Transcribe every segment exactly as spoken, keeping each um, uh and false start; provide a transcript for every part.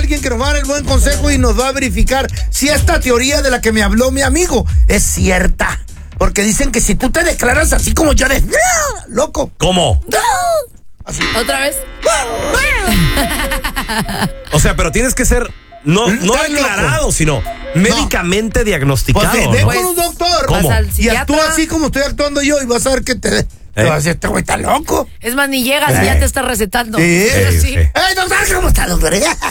alguien que nos va a dar el buen consejo y nos va a verificar si esta teoría de la que me habló mi amigo es cierta. Porque dicen que si tú te declaras así como yo eres loco. ¿Cómo? Así. ¿Otra vez? O sea, pero tienes que ser no, no declarado, loco, sino médicamente no. diagnosticado. Pues, ve ¿no? con un doctor. ¿Cómo? Y actúa así como estoy actuando yo y vas a ver que te... ¿Eh? Te vas a decir, este güey está loco. Es más, ni llegas ¿Eh? y ya te está recetando. Sí. Sí. sí. ¡Ey, doctor! ¿Cómo está, doctor?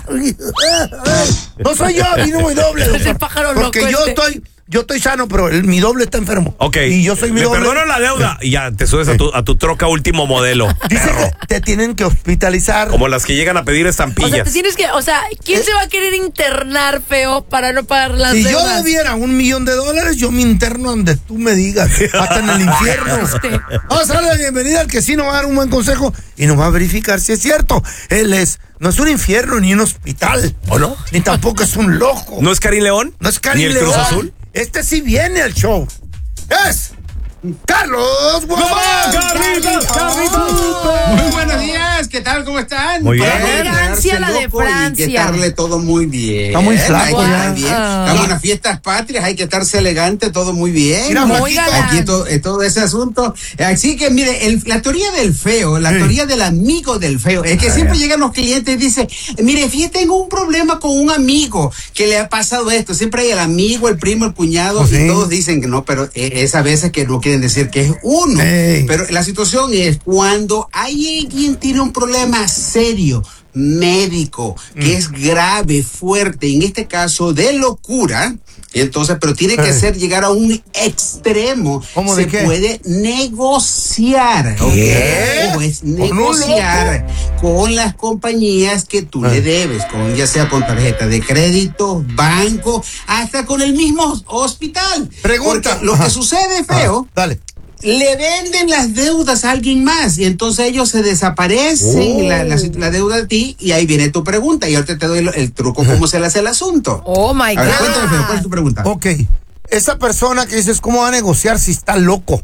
No soy yo, vino muy doble, doctor. Es el pájaro Porque loco yo este. estoy... Yo estoy sano, pero el, mi doble está enfermo. Ok. Y yo soy mi Me doble. perdono la deuda. Y ya te subes a tu, a tu troca último modelo. Dice que te tienen que hospitalizar. Como las que llegan a pedir estampillas. O sea, te tienes que, o sea, ¿quién ¿Eh? se va a querer internar, feo, para no pagar las si deudas? Si yo debiera un millón de dólares, yo me interno donde tú me digas. Hasta en el infierno. Este. Vamos a darle la bienvenida al que sí nos va a dar un buen consejo y nos va a verificar si es cierto. Él es... No es un infierno ni un hospital. ¿O no? Ni tampoco es un loco. ¿No es Karim León? No es Karim ¿Ni el León. Cruz Azul? Este sí viene al show. Es Carlos Guamán. Carlitos, Carlitos. Muy buenos días, ¿qué tal? ¿Cómo están? Muy bien. Francia, la de Francia. Hay que estarle todo muy bien. Está muy flaco ya. bien. Ah. Estamos en las fiestas patrias, hay que estarse elegante, todo muy bien. Mira, muy galán. Aquí todo, todo ese asunto. Así que mire, el, la teoría del feo, la sí. teoría del amigo del feo, es que Ay, siempre llegan los clientes y dicen, mire, fíjate, tengo un problema con un amigo que le ha pasado esto. Siempre hay el amigo, el primo, el cuñado, oh, y sí. todos dicen que no, pero es a veces que no quieren decir que es uno. Hey. Pero la situación es cuando hay alguien tiene un problema serio, médico, que mm. es grave, fuerte, en este caso de locura, entonces, pero tiene que ser llegar a un extremo. ¿Cómo se de qué? puede negociar, ¿Qué? ¿ok? Es negociar con las compañías que tú ah. le debes, con ya sea con tarjeta de crédito, banco, hasta con el mismo hospital. Pregunta. Porque lo Ajá. que sucede, feo. Ah, dale. Le venden las deudas a alguien más y entonces ellos se desaparecen oh. la, la, la deuda de ti y ahí viene tu pregunta y ahorita te doy el, el truco cómo se le hace el asunto. Oh my God. A ver, cuéntame, Feo, ¿cuál es tu pregunta? Ok, esa persona que dices, ¿cómo va a negociar si está loco?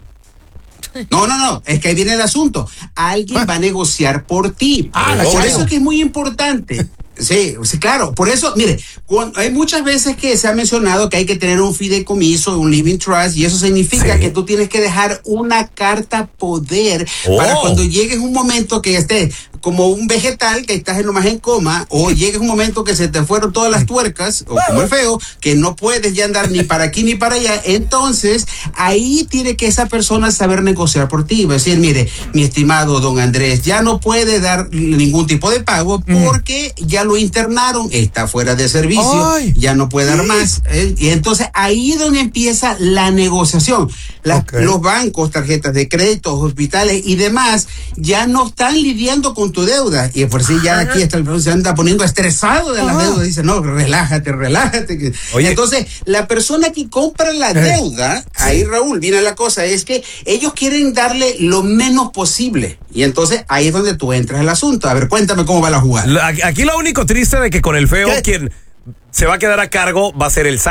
No, no, no, es que ahí viene el asunto. Alguien ah. va a negociar por ti. Ah, por claro. eso es que es muy importante. Sí, sí, claro. Por eso, mire, cuando, hay muchas veces que se ha mencionado que hay que tener un fideicomiso, un living trust, y eso significa sí. que tú tienes que dejar una carta poder oh. para cuando llegues un momento que estés como un vegetal, que estás en lo más en coma, o llegues un momento que se te fueron todas las tuercas, o como el feo, que no puedes ya andar ni para aquí ni para allá. Entonces, ahí tiene que esa persona saber negociar por ti. Va a decir, mire, mi estimado don Andrés, ya no puede dar ningún tipo de pago porque mm. ya lo internaron, está fuera de servicio, Ay, ya no puede dar sí. más. ¿eh? Y entonces ahí es donde empieza la negociación. La, okay. Los bancos, tarjetas de crédito, hospitales y demás ya no están lidiando con tu deuda. Y por si ya aquí está el se anda poniendo estresado de las deudas. Dice, no, relájate, relájate. Oye. Entonces, la persona que compra la deuda, sí. ahí Raúl, viene la cosa, es que ellos quieren darle lo menos posible. Y entonces ahí es donde tú entras al asunto. A ver, cuéntame cómo va la jugada. Aquí lo único triste de que con el feo, ¿Qué? quien se va a quedar a cargo va a ser el